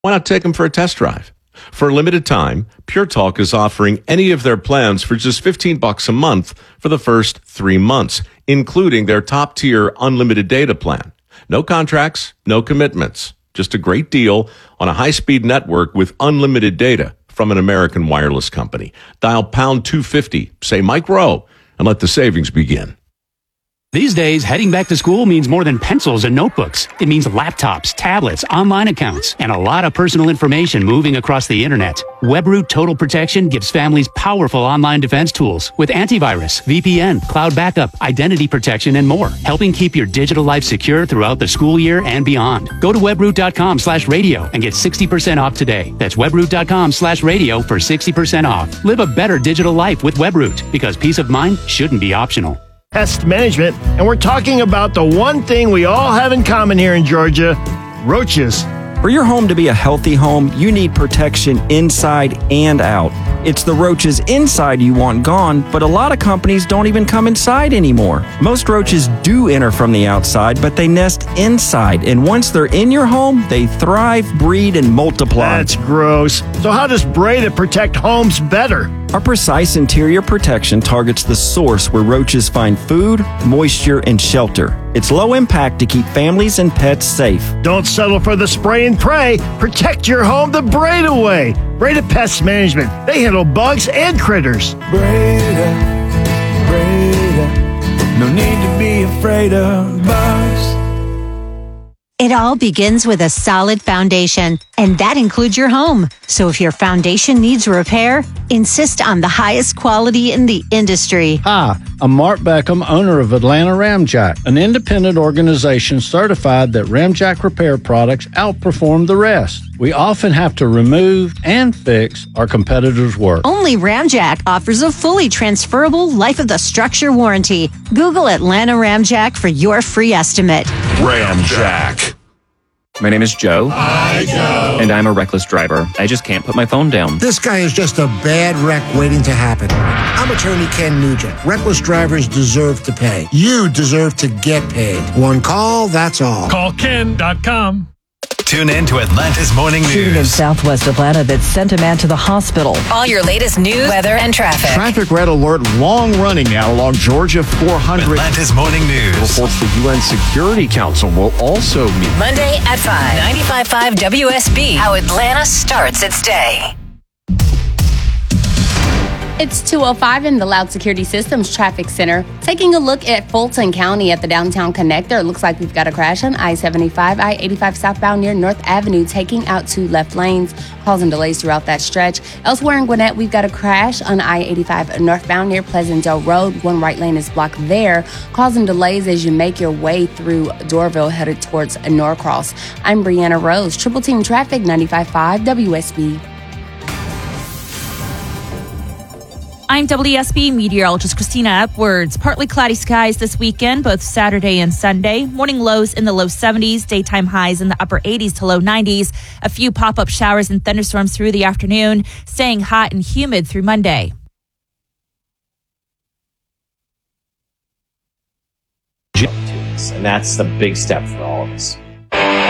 Why not take them for a test drive? For a limited time, Pure Talk is offering any of their plans for just $15 a month for the first 3 months, including their top-tier unlimited data plan. No contracts, no commitments. Just a great deal on a high-speed network with unlimited data from an American wireless company. Dial pound 250, say Mike Rowe, and let the savings begin. These days, heading back to school means more than pencils and notebooks. It means laptops, tablets, online accounts, and a lot of personal information moving across the internet. WebRoot Total Protection gives families powerful online defense tools with antivirus, VPN, cloud backup, identity protection, and more, helping keep your digital life secure throughout the school year and beyond. Go to webroot.com/radio and get 60% off today. That's webroot.com/radio for 60% off. Live a better digital life with WebRoot, because peace of mind shouldn't be optional. Pest management, and we're talking about the one thing we all have in common here in Georgia: roaches. For your home to be a healthy home, you need protection inside and out. It's the roaches inside you want gone, but a lot of companies don't even come inside anymore. Most roaches do enter from the outside, but they nest inside, and once they're in your home, they thrive, breed, and multiply. That's gross. So how does Breda protect homes better? Our precise interior protection targets the source where roaches find food, moisture, and shelter. It's low impact to keep families and pets safe. Don't settle for the spray and pray. Protect your home the Breda way. Breda Pest Management. They handle bugs and critters. Breda, no need to be afraid of bugs. It all begins with a solid foundation, and that includes your home. So if your foundation needs repair, insist on the highest quality in the industry. Hi, I'm Mark Beckham, owner of Atlanta Ramjack, an independent organization certified that Ramjack repair products outperform the rest. We often have to remove and fix our competitors' work. Only Ramjack offers a fully transferable life of the structure warranty. Google Atlanta Ramjack for your free estimate. Ramjack. My name is Joe. Hi, Joe. And I'm a reckless driver. I just can't put my phone down. This guy is just a bad wreck waiting to happen. I'm attorney Ken Nugent. Reckless drivers deserve to pay. You deserve to get paid. One call, that's all. CallKen.com. Tune in to Atlanta's Morning News. Shooting in southwest Atlanta that sent a man to the hospital. All your latest news, weather, and traffic. Traffic red alert, long running now along Georgia 400. Atlanta's Morning News. Reports the UN Security Council will also meet. Monday at 5. 95.5 WSB. How Atlanta starts its day. It's 2:05 in the Loud Security Systems Traffic Center. Taking a look at Fulton County at the downtown connector. It looks like we've got a crash on I-75, I-85 southbound near North Avenue, taking out 2 left lanes, causing delays throughout that stretch. Elsewhere in Gwinnett, we've got a crash on I-85 northbound near Pleasantdale Road. 1 right lane is blocked there, causing delays as you make your way through Dorville headed towards Norcross. I'm Brianna Rose, Triple Team Traffic, 95.5 WSB. I'm WSB meteorologist Christina Upwards. Partly cloudy skies this weekend, both Saturday and Sunday. Morning lows in the low 70s, daytime highs in the upper 80s to low 90s. A few pop-up showers and thunderstorms through the afternoon, staying hot and humid through Monday. And that's the big step for all of us.